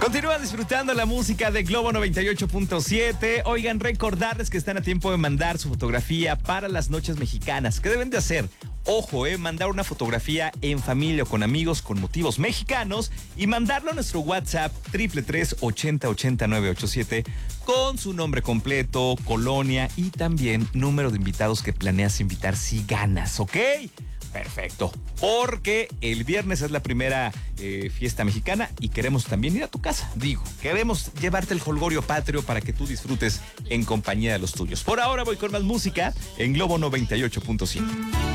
Continúa disfrutando la música de Globo 98.7. Oigan, recordarles que están a tiempo de mandar su fotografía para las noches mexicanas. ¿Qué deben de hacer? Ojo, mandar una fotografía en familia o con amigos con motivos mexicanos y mandarlo a nuestro WhatsApp 333-8080-987 con su nombre completo, colonia y también número de invitados que planeas invitar si ganas, ¿ok? Perfecto, porque el viernes es la primera fiesta mexicana y queremos también ir a tu casa. Queremos llevarte el jolgorio patrio para que tú disfrutes en compañía de los tuyos. Por ahora voy con más música en Globo 98.7.